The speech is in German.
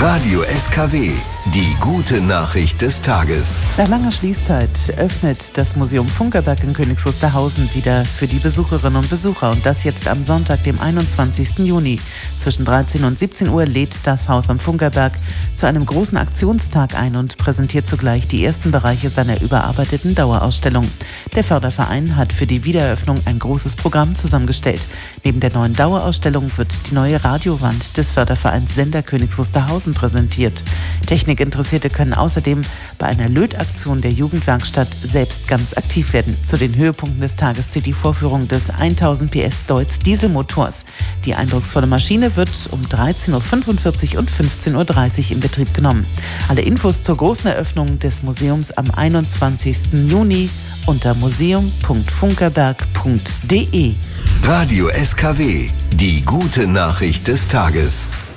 Radio SKW, die gute Nachricht des Tages. Nach langer Schließzeit öffnet das Museum Funkerberg in Königs Wusterhausen wieder für die Besucherinnen und Besucher. Und das jetzt am Sonntag, dem 21. Juni. Zwischen 13 und 17 Uhr lädt das Haus am Funkerberg zu einem großen Aktionstag ein und präsentiert zugleich die ersten Bereiche seiner überarbeiteten Dauerausstellung. Der Förderverein hat für die Wiedereröffnung ein großes Programm zusammengestellt. Neben der neuen Dauerausstellung wird die neue Radiowand des Fördervereins Sender Königs Wusterhausen präsentiert. Technikinteressierte können außerdem bei einer Lötaktion der Jugendwerkstatt selbst ganz aktiv werden. Zu den Höhepunkten des Tages zählt die Vorführung des 1000 PS Deutz Dieselmotors. Die eindrucksvolle Maschine wird um 13.45 Uhr und 15.30 Uhr in Betrieb genommen. Alle Infos zur großen Eröffnung des Museums am 21. Juni unter museum.funkerberg.de. Radio SKW, die gute Nachricht des Tages.